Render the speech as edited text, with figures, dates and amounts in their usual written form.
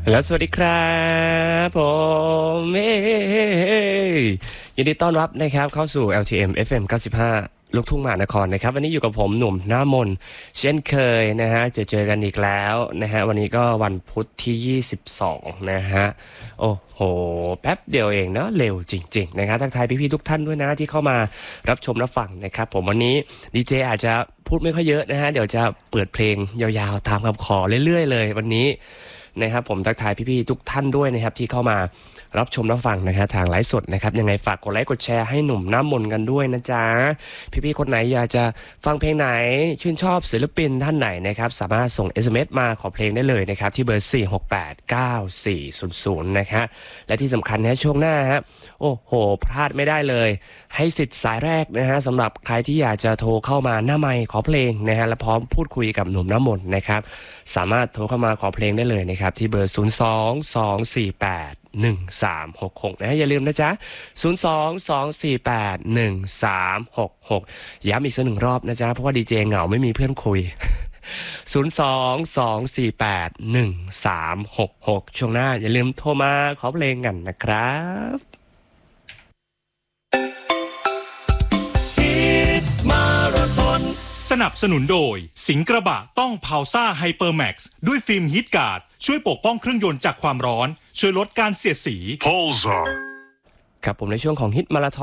แล้วสวัสดีครับผมยินดีต้อนรับนะครับเข้าสู่ LTM FM 95ลูกทุ่งมหานครนะครับวันนี้อยู่กับผมหนุ่มหน้ามนเช่นเคยนะฮะเจอกันอีกแล้วนะฮะวันนี้ก็วันพุธที่22นะฮะโอ้โหแป๊บเดียวเองเนาะเร็วจริงๆนะครับทักทายพี่ๆทุกท่านด้วยนะที่เข้ามารับชมรับฟังนะครับผมวันนี้ดีเจอาจจะพูดไม่ค่อยเยอะนะฮะเดี๋ยวจะเปิดเพลงยาวๆตามคำขอเรื่อยๆเลยวันนี้นะครับผมทักทายพี่ๆทุกท่านด้วยนะครับที่เข้ามารับชมรับฟังนะครับทางไลฟ์สดนะครับยังไงฝากกดไลค์กดแชร์ให้หนุ่มน้ำมนต์กันด้วยนะจ๊ะพี่ๆคนไหนอยากจะฟังเพลงไหนชื่นชอบศิลปินท่านไหนนะครับสามารถส่ง SMS มาขอเพลงได้เลยนะครับที่เบอร์4689400นะครับและที่สำคัญนะช่วงหน้าฮะโอ้โหพลาดไม่ได้เลยให้สิทธิ์สายแรกนะฮะสำหรับใครที่อยากจะโทรเข้ามาหน้าไมค์ขอเพลงนะฮะและพร้อมพูดคุยกับหนุ่มน้ำมนต์นะครับสามารถโทรเข้ามาขอเพลงได้เลยนะครับที่เบอร์022481366นะฮะอย่าลืมนะจ๊ะ022481366ย้ำอีกสักหนึ่งรอบนะจ๊ะเพราะว่าดีเจเหงาไม่มีเพื่อนคุย022481366ช่วงหน้าอย่าลืมโทรมาขอเพลงกันนะครับสนับสนุนโดยสิงห์กระบะต้องพาวซ่าไฮเปอร์แม็กซ์ด้วยฟิล์มฮีทการ์ดช่วยปกป้องเครื่องยนต์จากความร้อนช่วยลดการเสียดสีครับผมในช่วงของฮิตมาราธอน